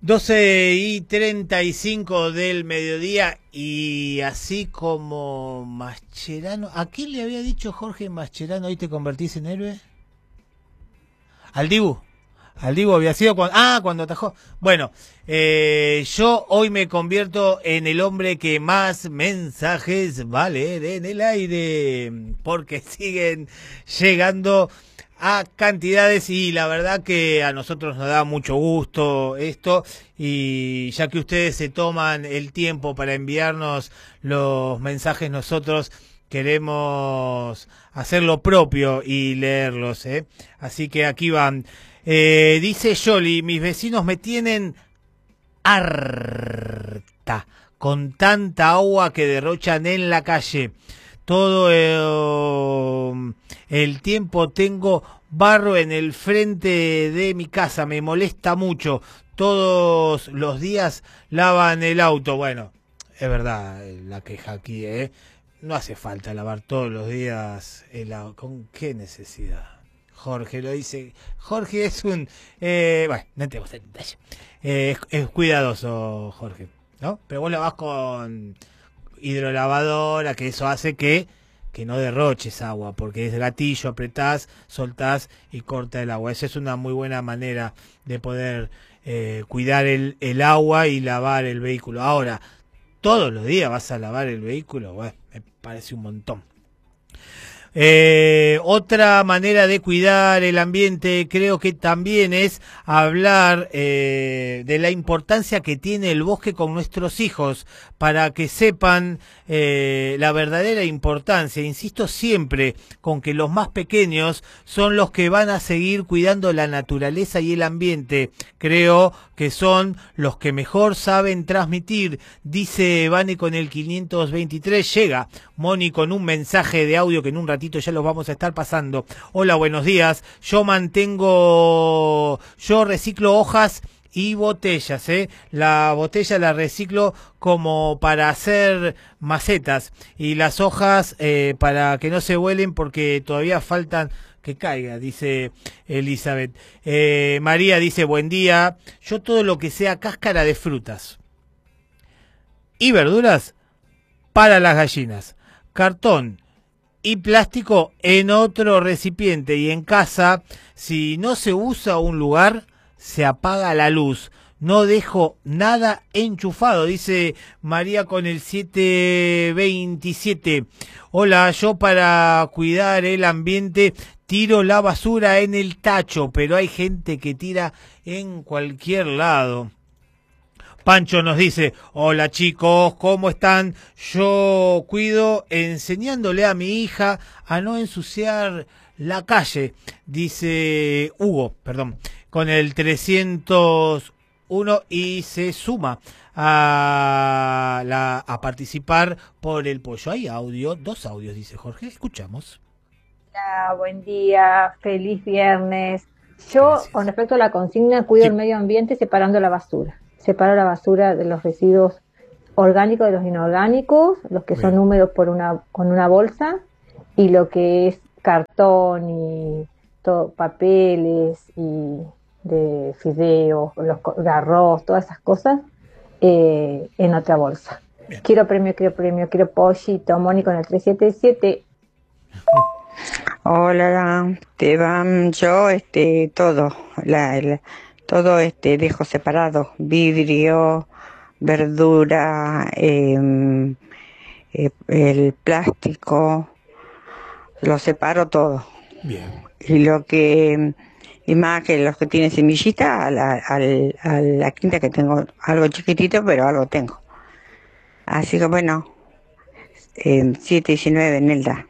12:35 del mediodía, y así como Mascherano, ¿a quién le había dicho Jorge Mascherano hoy te convertís en héroe? Al Dibu. Al Dibu había sido cuando atajó. Bueno, yo hoy me convierto en el hombre que más mensajes va a leer en el aire, porque siguen llegando a cantidades, y la verdad que a nosotros nos da mucho gusto esto, y ya que ustedes se toman el tiempo para enviarnos los mensajes, nosotros queremos hacer lo propio y leerlos, ¿eh? Así que aquí van. Dice Yoli: mis vecinos me tienen harta con tanta agua que derrochan en la calle. Todo el tiempo tengo barro en el frente de mi casa, me molesta mucho. Todos los días lavan el auto. Bueno, es verdad la queja aquí, ¿eh? No hace falta lavar todos los días el auto. ¿Con qué necesidad? Jorge lo dice. Jorge es un... bueno, no entremos en detalle. Es cuidadoso, Jorge, ¿no? Pero vos lavás con hidrolavadora, que eso hace que no derroches agua, porque es gatillo, apretás, soltás y corta el agua. Esa es una muy buena manera de poder cuidar el agua y lavar el vehículo. Ahora, todos los días vas a lavar el vehículo, bueno, me parece un montón. Otra manera de cuidar el ambiente creo que también es hablar de la importancia que tiene el bosque con nuestros hijos, para que sepan la verdadera importancia. Insisto siempre con que los más pequeños son los que van a seguir cuidando la naturaleza y el ambiente. Creo que son los que mejor saben transmitir, dice Vane con el 523. Llega Moni con un mensaje de audio que en un ratito ya los vamos a estar pasando. Hola, buenos días. Yo reciclo hojas y botellas, ¿eh? La botella la reciclo como para hacer macetas, y las hojas para que no se vuelen, porque todavía faltan que caiga, dice Elizabeth. María dice: buen día. Yo todo lo que sea cáscara de frutas y verduras para las gallinas, cartón y plástico en otro recipiente, y en casa, si no se usa un lugar, se apaga la luz. No dejo nada enchufado, dice María con el 727. Hola, yo para cuidar el ambiente tiro la basura en el tacho, pero hay gente que tira en cualquier lado. Pancho nos dice: hola chicos, ¿cómo están? Yo cuido enseñándole a mi hija a no ensuciar la calle, dice Hugo, con el 301, y se suma a participar por el pollo. Hay audio, 2 audios, dice Jorge, escuchamos. Hola, buen día, feliz viernes. Yo, gracias. Con respecto a la consigna, cuido el medio ambiente separando la basura. Separo la basura de los residuos orgánicos de los inorgánicos, los que son húmedos con una bolsa, y lo que es cartón y papeles y de fideos, de arroz, todas esas cosas, en otra bolsa. Bien. Quiero premio, quiero pollito. Moni con el 377. Hola, Esteban. Yo todo dejo separado: vidrio, verdura, el plástico, lo separo todo. Bien. Y más que los que tienen semillita, a la quinta, que tengo algo chiquitito, pero algo tengo. Así que bueno, 719 Nelda.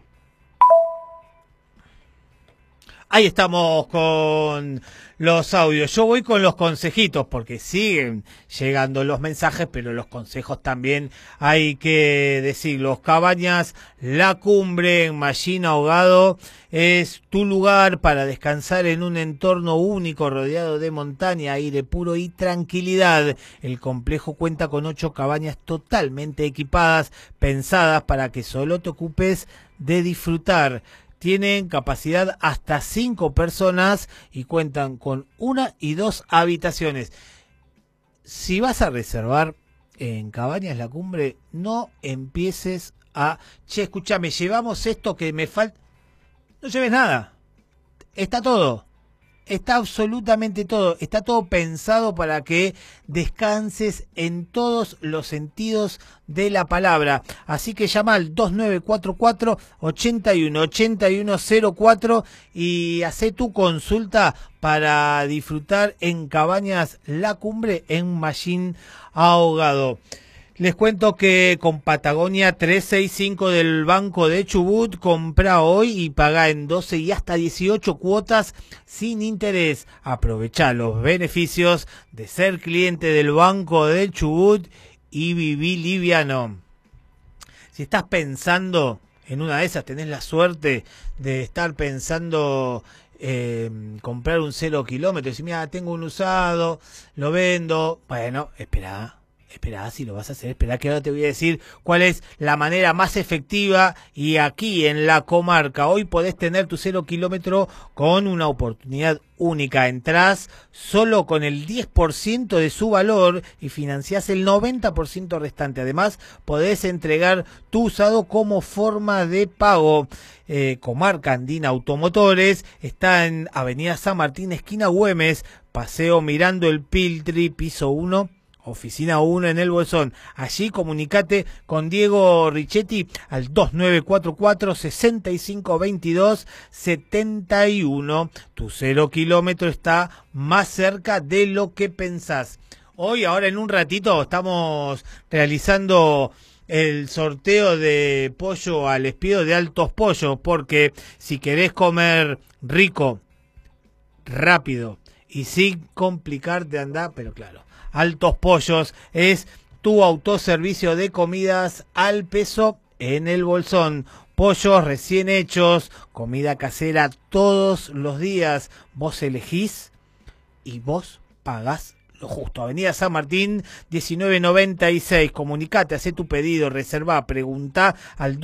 Ahí estamos con los audios. Yo voy con los consejitos, porque siguen llegando los mensajes, pero los consejos también hay que decirlos. Cabañas La Cumbre en Mallín Ahogado es tu lugar para descansar en un entorno único, rodeado de montaña, aire puro y tranquilidad. El complejo cuenta con 8 cabañas totalmente equipadas, pensadas para que solo te ocupes de disfrutar. Tienen capacidad hasta 5 personas y cuentan con 1 y 2 habitaciones. si vas a reservar en Cabañas La Cumbre, no empieces a, che, escúchame, llevamos esto que me falta. No lleves nada. Está todo. Está absolutamente todo. Está todo pensado para que descanses en todos los sentidos de la palabra. Así que llama al 2944-818104 y hace tu consulta para disfrutar en Cabañas La Cumbre en Mallín Ahogado. Les cuento que con Patagonia 365 del Banco de Chubut, compra hoy y paga en 12 y hasta 18 cuotas sin interés. Aprovecha los beneficios de ser cliente del Banco de Chubut y viví liviano. Si estás pensando en una de esas, tenés la suerte de estar pensando comprar un 0 kilómetro y decir, mira, tengo un usado, lo vendo. Bueno, espera, si lo vas a hacer, espera que ahora te voy a decir cuál es la manera más efectiva. Y aquí en la comarca hoy podés tener tu 0 kilómetro con una oportunidad única. Entrás solo con el 10% de su valor y financiás el 90% restante. Además podés entregar tu usado como forma de pago. Comarca Andina Automotores está en Avenida San Martín, esquina Güemes, Paseo Mirando el Piltri, piso 1, Oficina 1 en el Bolsón. Allí comunicate con Diego Richetti al 2944-6522-71. Tu 0 kilómetro está más cerca de lo que pensás. Hoy, ahora en un ratito, estamos realizando el sorteo de pollo al espiedo de Altos Pollos, porque si querés comer rico, rápido y sin complicarte andar, pero claro, Altos Pollos es tu autoservicio de comidas al peso en el Bolsón. Pollos recién hechos, comida casera todos los días. Vos elegís y vos pagás lo justo. Avenida San Martín 1996. Comunicate, hacé tu pedido, reservá, preguntá al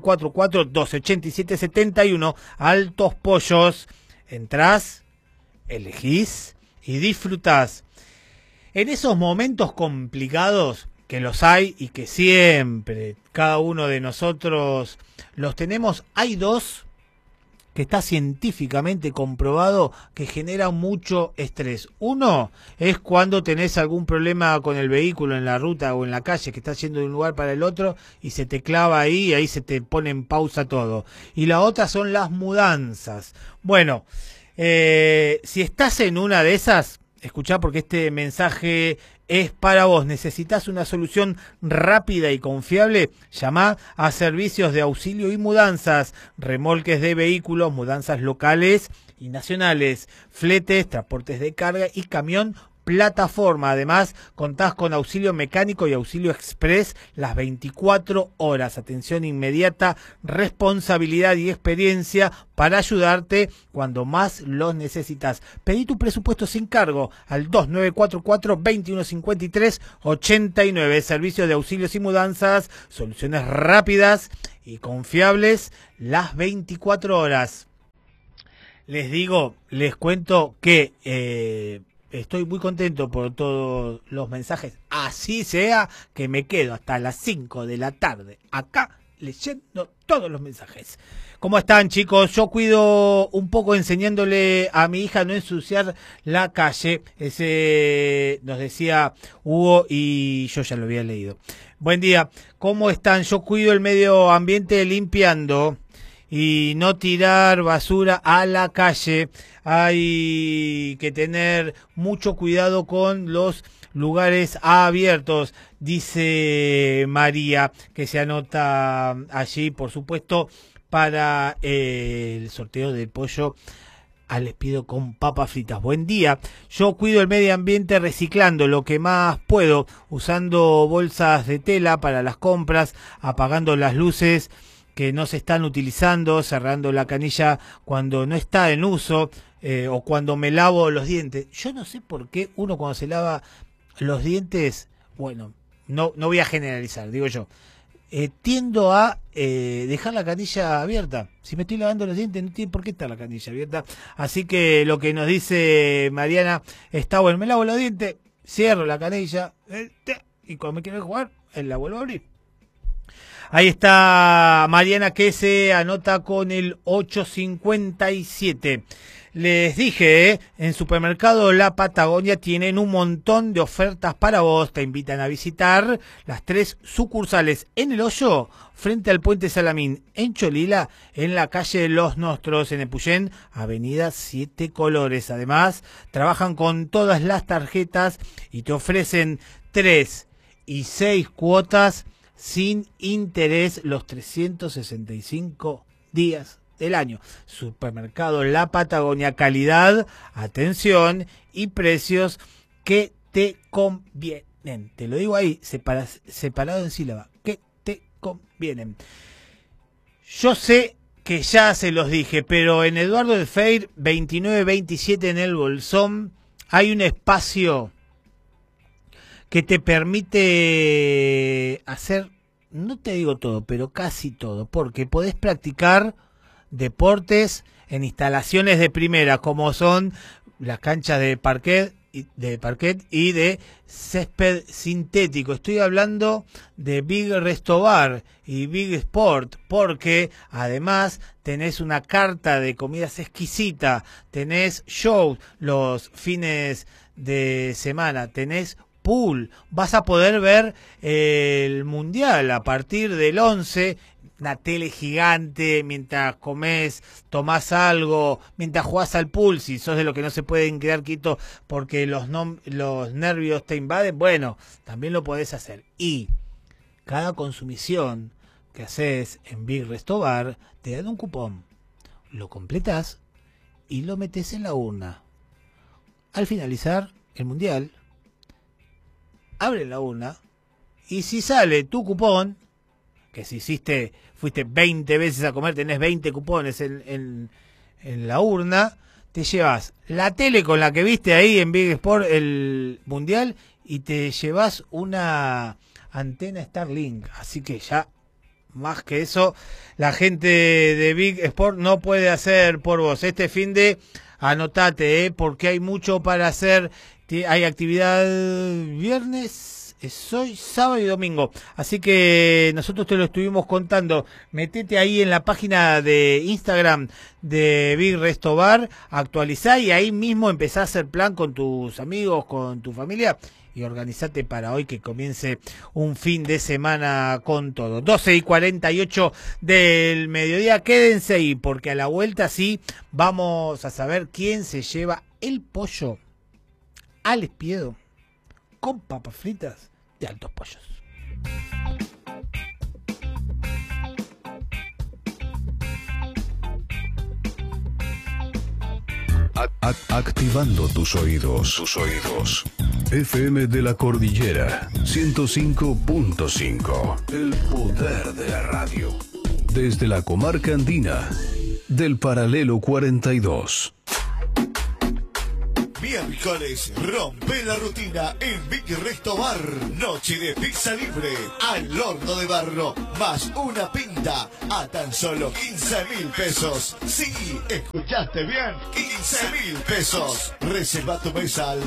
2944-287-71. Altos Pollos. Entrás, elegís y disfrutás. En esos momentos complicados, que los hay y que siempre cada uno de nosotros los tenemos, hay dos que está científicamente comprobado que genera mucho estrés. Uno es cuando tenés algún problema con el vehículo en la ruta o en la calle, que estás yendo de un lugar para el otro y se te clava ahí y ahí se te pone en pausa todo. Y la otra son las mudanzas. Bueno, si estás en una de esas, escuchá porque este mensaje es para vos. ¿Necesitas una solución rápida y confiable? Llamá a Servicios de Auxilio y Mudanzas, remolques de vehículos, mudanzas locales y nacionales, fletes, transportes de carga y camión plataforma. Además, contás con auxilio mecánico y auxilio express las 24 horas. Atención inmediata, responsabilidad y experiencia para ayudarte cuando más los necesitas. Pedí tu presupuesto sin cargo al 2944-2153-89. Servicio de auxilios y mudanzas, soluciones rápidas y confiables las 24 horas. Les cuento que estoy muy contento por todos los mensajes. Así sea que me quedo hasta las 5 de la tarde acá leyendo todos los mensajes. ¿Cómo están, chicos? Yo cuido un poco enseñándole a mi hija a no ensuciar la calle. Ese nos decía Hugo y yo ya lo había leído. Buen día. ¿Cómo están? Yo cuido el medio ambiente limpiando y no tirar basura a la calle. Hay que tener mucho cuidado con los lugares abiertos, dice María, que se anota allí, por supuesto, para el sorteo del pollo al espiedo con papas fritas. Buen día. Yo cuido el medio ambiente reciclando lo que más puedo, usando bolsas de tela para las compras, apagando las luces que no se están utilizando, cerrando la canilla cuando no está en uso, o cuando me lavo los dientes. Yo no sé por qué uno cuando se lava los dientes, bueno, no voy a generalizar, digo yo, tiendo a dejar la canilla abierta. Si me estoy lavando los dientes, no tiene por qué estar la canilla abierta. Así que lo que nos dice Mariana está bueno. Me lavo los dientes, cierro la canilla, y cuando me quiere jugar, él la vuelvo a abrir. Ahí está Mariana, que se anota con el 857. Les dije, en Supermercado La Patagonia tienen un montón de ofertas para vos. Te invitan a visitar las 3 sucursales en El Hoyo, frente al Puente Salamín, en Cholila, en la calle Los Nostros, en Epuyén, avenida 7 Colores. Además, trabajan con todas las tarjetas y te ofrecen 3 y 6 cuotas sin interés los 365 días del año. Supermercado La Patagonia, calidad, atención y precios que te convienen. Te lo digo ahí, separado en sílaba, que te convienen. Yo sé que ya se los dije, pero en Eduardo de Feir 2927 en el Bolsón hay un espacio que te permite hacer, no te digo todo, pero casi todo, porque podés practicar deportes en instalaciones de primera, como son las canchas de parquet y de césped sintético. Estoy hablando de Big Resto Bar y Big Sport, porque además tenés una carta de comidas exquisita, tenés shows los fines de semana, tenés pool, vas a poder ver el mundial a partir del 11, una tele gigante mientras comés, tomás algo, mientras jugás al pool, si sos de los que no se pueden quedar quietos porque los nervios te invaden, bueno, también lo podés hacer. Y cada consumición que haces en Big Resto Bar te dan un cupón, lo completás y lo metés en la urna. Al finalizar el mundial, abre la urna y si sale tu cupón, que si fuiste 20 veces a comer, tenés 20 cupones en la urna, te llevas la tele con la que viste ahí en Big Sport el mundial y te llevas una antena Starlink. Así que ya más que eso, la gente de Big Sport no puede hacer por vos. Este fin de anotate, porque hay mucho para hacer. Hay actividad viernes, es hoy, sábado y domingo. Así que nosotros te lo estuvimos contando. Metete ahí en la página de Instagram de Big Resto Bar, actualizá y ahí mismo empezá a hacer plan con tus amigos, con tu familia. Y organizate para hoy que comience un fin de semana con todo. 12:48 del mediodía. Quédense ahí porque a la vuelta sí vamos a saber quién se lleva el pollo al espiedo con papas fritas de Altos Pollos. Activando tus oídos. FM de la Cordillera 105.5. El poder de la radio. Desde la comarca andina del paralelo 42. Miércoles, rompe la rutina en Big Resto Bar. Noche de pizza libre al horno de barro, más una pinta a tan solo 15.000 pesos. Sí, escuchaste bien, 15.000 pesos. Reserva tu mesa al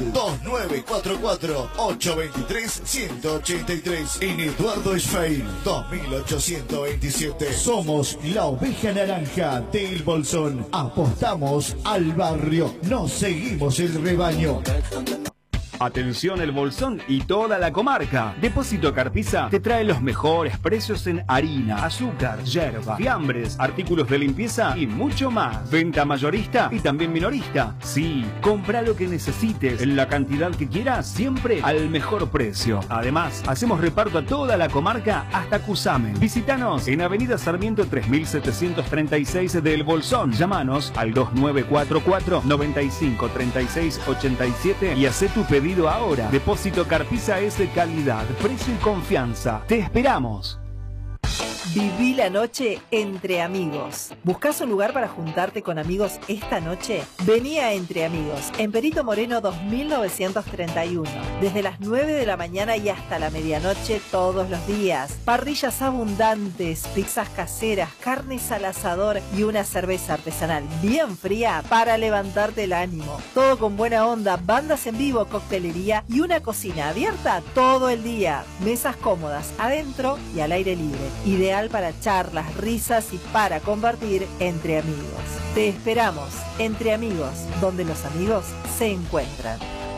2944-823-183 en Eduardo Schwein, 2827. Somos la oveja naranja del Bolsón. Apostamos al barrio, nos seguimos el rebaño. Atención el Bolsón y toda la comarca. Depósito Carpiza te trae los mejores precios en harina, azúcar, yerba, fiambres, artículos de limpieza y mucho más. Venta mayorista y también minorista. Sí, compra lo que necesites en la cantidad que quieras, siempre al mejor precio. Además, hacemos reparto a toda la comarca hasta Cusamen. Visítanos en Avenida Sarmiento 3736 del Bolsón. Llámanos al 2944 95 36 87 y hacé tu pedido ahora. Depósito Carpiza es de calidad, precio y confianza. Te esperamos. Viví la noche entre amigos. ¿Buscás un lugar para juntarte con amigos esta noche? Vení a Entre Amigos, en Perito Moreno 2931. Desde las 9 de la mañana y hasta la medianoche todos los días. Parrillas abundantes, pizzas caseras, carnes al asador y una cerveza artesanal bien fría para levantarte el ánimo. Todo con buena onda, bandas en vivo, coctelería y una cocina abierta todo el día. Mesas cómodas, adentro y al aire libre. Ideal para charlas, risas y para compartir entre amigos. Te esperamos, Entre Amigos, donde los amigos se encuentran.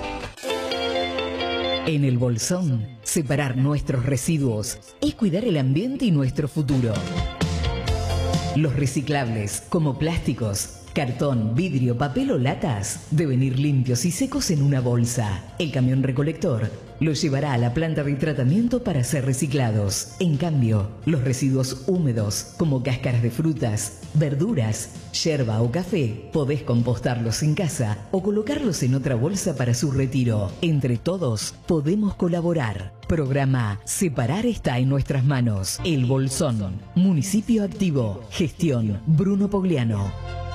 En el Bolsón, separar nuestros residuos es cuidar el ambiente y nuestro futuro. Los reciclables, como plásticos, cartón, vidrio, papel o latas, deben ir limpios y secos en una bolsa. El camión recolector los llevará a la planta de tratamiento para ser reciclados. En cambio, los residuos húmedos, como cáscaras de frutas, verduras, yerba o café, podés compostarlos en casa o colocarlos en otra bolsa para su retiro. Entre todos, podemos colaborar. Programa Separar está en nuestras manos. El Bolsón, Municipio Activo. Gestión Bruno Pogliano.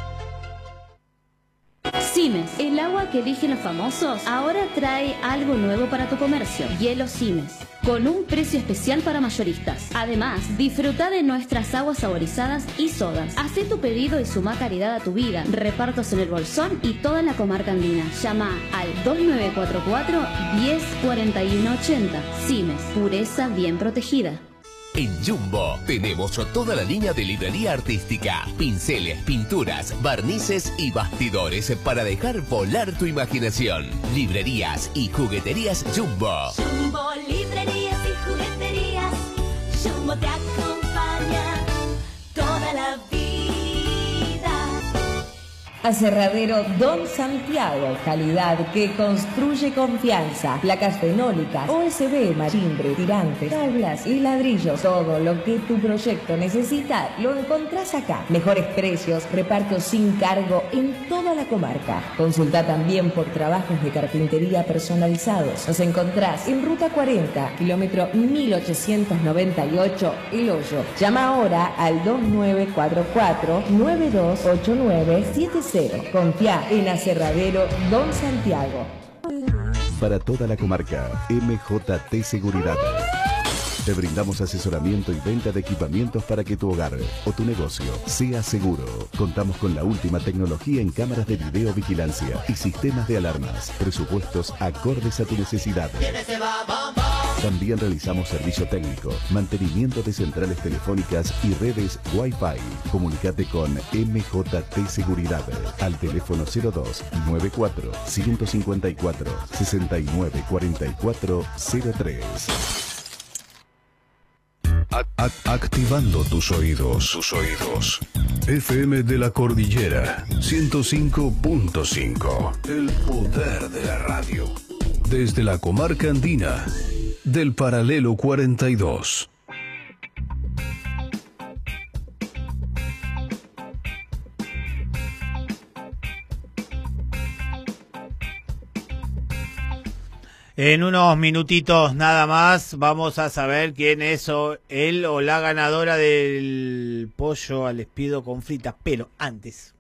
Simes, el agua que eligen los famosos, ahora trae algo nuevo para tu comercio. Hielo Simes, con un precio especial para mayoristas. Además, disfruta de nuestras aguas saborizadas y sodas. Hacé tu pedido y suma calidad a tu vida. Repartos en el Bolsón y toda la comarca andina. Llama al 2944 104180. Simes, pureza bien protegida. En Jumbo tenemos toda la línea de librería artística, pinceles, pinturas, barnices y bastidores para dejar volar tu imaginación. Librerías y jugueterías Jumbo. Jumbo, librerías y jugueterías. Jumbo te acompaña toda la vida. Aserradero Don Santiago, calidad que construye confianza. Placas fenólicas, OSB, marimbre, tirantes, tablas y ladrillos. Todo lo que tu proyecto necesita lo encontrás acá. Mejores precios, reparto sin cargo en toda la comarca. Consulta también por trabajos de carpintería personalizados. Nos encontrás en Ruta 40, kilómetro 1898, El Hoyo. Llama ahora al 2944-928975. Confía en Aserradero Don Santiago. Para toda la comarca, MJT Seguridad. Te brindamos asesoramiento y venta de equipamientos para que tu hogar o tu negocio sea seguro. Contamos con la última tecnología en cámaras de videovigilancia y sistemas de alarmas. Presupuestos acordes a tu necesidad. También realizamos servicio técnico, mantenimiento de centrales telefónicas y redes Wi-Fi. Comunicate con MJT Seguridad al teléfono 02 94 154 69 44 03. Activando tus oídos. FM de la Cordillera 105.5. El poder de la radio. Desde la comarca andina del paralelo 42. En unos minutitos nada más vamos a saber quién es él o la ganadora del pollo al espido con fritas. Pero antes,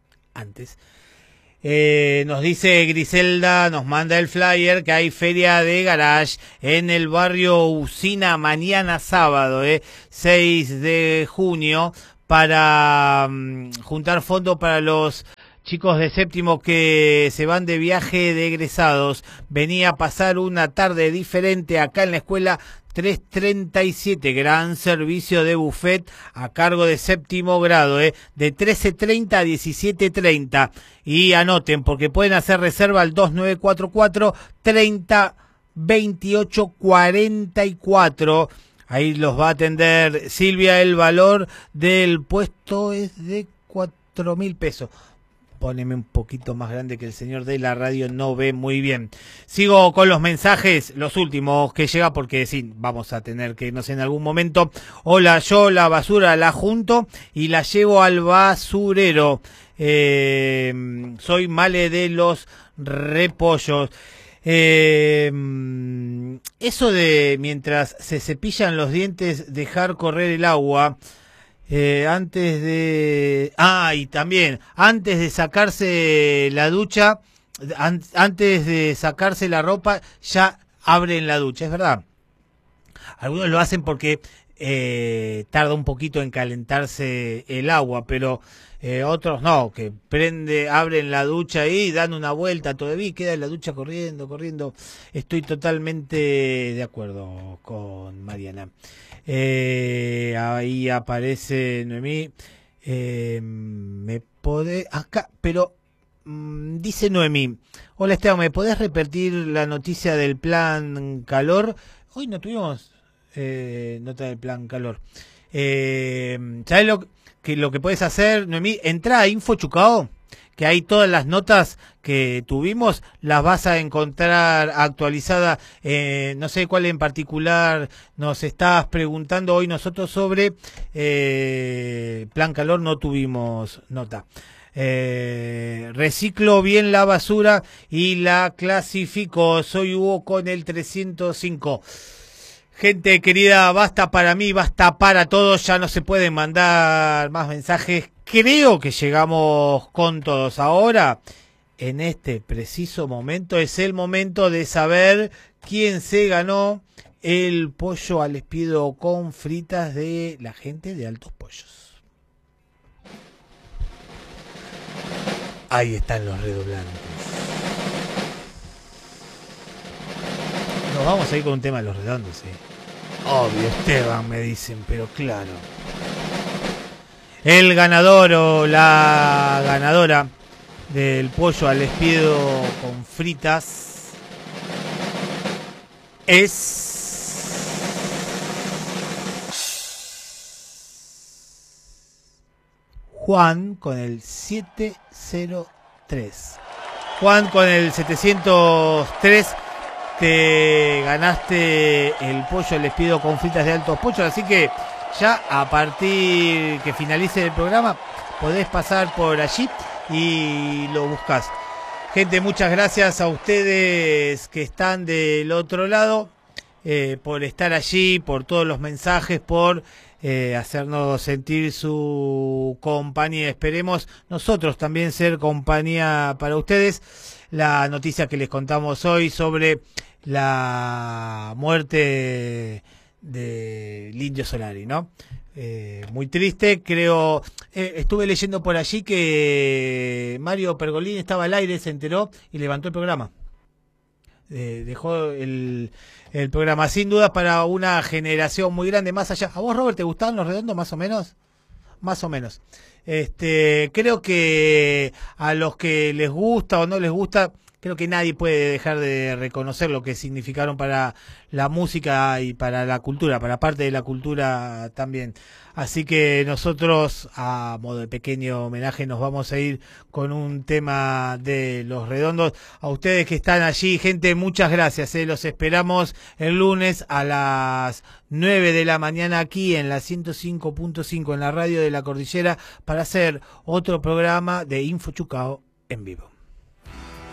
nos dice Griselda, nos manda el flyer que hay feria de garage en el barrio Usina mañana sábado, 6 de junio, para juntar fondos para los chicos de séptimo que se van de viaje de egresados. Venía a pasar una tarde diferente acá en la escuela 337, gran servicio de buffet a cargo de séptimo grado, de 13:30 a 17:30. Y anoten, porque pueden hacer reserva al 2944 30 28 44. Ahí los va a atender Silvia. El valor del puesto es de 4.000 pesos. Póneme un poquito más grande que el señor de la radio no ve muy bien. Sigo con los mensajes, los últimos que llega, porque sí, vamos a tener que irnos en algún momento. Hola, yo la basura la junto y la llevo al basurero. Soy Male de los Repollos. Eso de mientras se cepillan los dientes, dejar correr el agua, antes de... y también, antes de sacarse la ducha, antes de sacarse la ropa, ya abren la ducha, es verdad. Algunos lo hacen porque tarda un poquito en calentarse el agua, pero otros no, que abren la ducha y dan una vuelta todavía y queda la ducha corriendo. Estoy totalmente de acuerdo con Mariana. Ahí aparece Noemí. Me podés acá, pero dice Noemí: hola Esteban, ¿me podés repetir la noticia del plan calor? Hoy no tuvimos nota del plan calor. ¿Sabes lo que puedes hacer, Noemí? Entrá a Info Chucao, que hay todas las notas que tuvimos, las vas a encontrar actualizadas. No sé cuál en particular nos estás preguntando hoy. Nosotros sobre plan calor no tuvimos nota. Reciclo bien la basura y la clasifico. Soy Hugo con el 305. Gente querida, basta para mí, basta para todos, ya no se pueden mandar más mensajes. Creo que llegamos con todos. Ahora, en este preciso momento, es el momento de saber quién se ganó el pollo al espiedo con fritas de la gente de Altos Pollos. Ahí están los redoblantes. Nos vamos a ir con un tema de los redondos, sí. Obvio, Esteban, me dicen, pero claro. El ganador o la ganadora del pollo al espiedo con fritas es Juan con el 703. Juan con el 703. Te ganaste el pollo al espiedo con fritas de Altos Pollos, así que ya a partir que finalice el programa podés pasar por allí y lo buscás. Gente, muchas gracias a ustedes que están del otro lado por estar allí, por todos los mensajes, por hacernos sentir su compañía. Esperemos nosotros también ser compañía para ustedes. La noticia que les contamos hoy sobre la muerte del Indio Solari, ¿no? Muy triste, creo. Estuve leyendo por allí que Mario Pergolini estaba al aire, se enteró y levantó el programa. Dejó el programa, sin duda, para una generación muy grande, más allá. ¿A vos, Robert, te gustaban los redondos más o menos? Más o menos. Creo que a los que les gusta o no les gusta, creo que nadie puede dejar de reconocer lo que significaron para la música y para la cultura, para parte de la cultura también. Así que nosotros, a modo de pequeño homenaje, nos vamos a ir con un tema de Los Redondos. A ustedes que están allí, gente, muchas gracias. Los esperamos el lunes a las 9 de la mañana aquí en la 105.5 en la radio de la Cordillera para hacer otro programa de Info Chucao en vivo.